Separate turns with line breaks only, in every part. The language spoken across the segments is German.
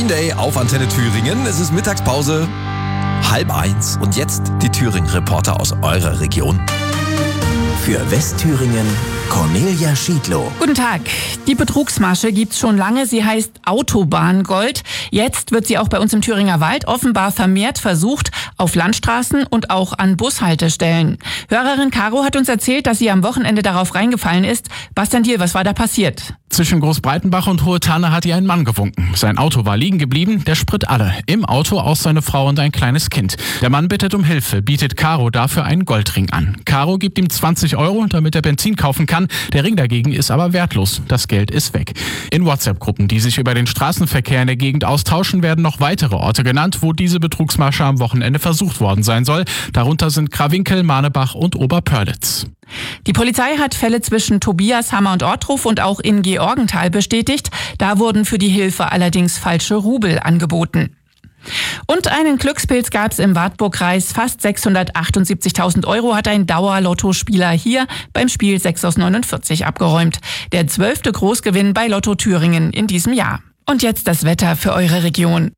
Green Day auf Antenne Thüringen. Es ist Mittagspause, 12:30 und jetzt die Thüringen-Reporter aus eurer Region.
Für Westthüringen Cornelia Schiedlow.
Guten Tag. Die Betrugsmasche gibt's schon lange. Sie heißt Autobahngold. Jetzt wird sie auch bei uns im Thüringer Wald offenbar vermehrt versucht, auf Landstraßen und auch an Bushaltestellen. Hörerin Caro hat uns erzählt, dass sie am Wochenende darauf reingefallen ist. Bastian Diel, was war da passiert?
Zwischen Großbreitenbach und Hohe Tanne hat ihr ein Mann gewunken. Sein Auto war liegen geblieben, der Sprit alle. Im Auto auch seine Frau und ein kleines Kind. Der Mann bittet um Hilfe, bietet Caro dafür einen Goldring an. Caro gibt ihm 20 €, damit er Benzin kaufen kann. Der Ring dagegen ist aber wertlos. Das Geld ist weg. In WhatsApp-Gruppen, die sich über den Straßenverkehr in der Gegend austauschen, werden noch weitere Orte genannt, wo diese Betrugsmasche am Wochenende versucht worden sein soll. Darunter sind Krawinkel, Manebach und Oberpörlitz.
Die Polizei hat Fälle zwischen Tobias, Hammer und Ortruf und auch in Georgenthal bestätigt. Da wurden für die Hilfe allerdings falsche Rubel angeboten. Und einen Glückspilz gab es im Wartburgkreis. Fast 678.000 € hat ein Dauer-Lottospieler hier beim Spiel 6 aus 49 abgeräumt. Der 12. Großgewinn bei Lotto Thüringen in diesem Jahr. Und jetzt das Wetter für eure Region.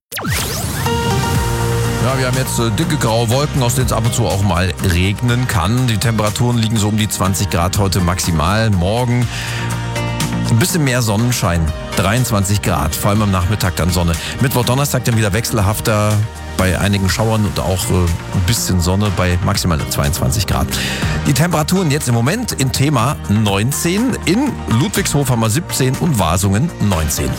Ja, wir haben jetzt dicke graue Wolken, aus denen es ab und zu auch mal regnen kann. Die Temperaturen liegen so um die 20 Grad heute maximal. Morgen ein bisschen mehr Sonnenschein, 23 Grad, vor allem am Nachmittag dann Sonne. Mittwoch, Donnerstag dann wieder wechselhafter bei einigen Schauern und auch ein bisschen Sonne bei maximal 22 Grad. Die Temperaturen jetzt im Moment in Thema 19, in Ludwigshof haben wir 17 und Wasungen 19.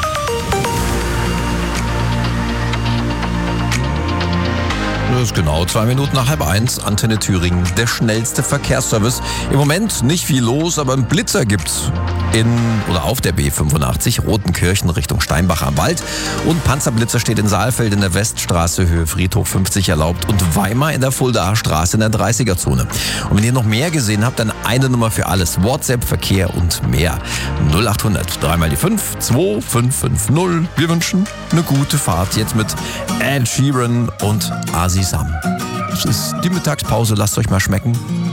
Das ist genau 2 Minuten nach 12:30, Antenne Thüringen, der schnellste Verkehrsservice. Im Moment nicht viel los, aber einen Blitzer gibt's auf der B85 Rotenkirchen Richtung Steinbach am Wald. Und Panzerblitzer steht in Saalfeld in der Weststraße Höhe Friedhof 50 erlaubt und Weimar in der Fuldaer Straße in der 30er-Zone. Und wenn ihr noch mehr gesehen habt, dann eine Nummer für alles. WhatsApp, Verkehr und mehr. 0800 3 mal die 5 2550. Wir wünschen eine gute Fahrt jetzt mit Ed Sheeran und Asi Sam. Das ist die Mittagspause, lasst euch mal schmecken.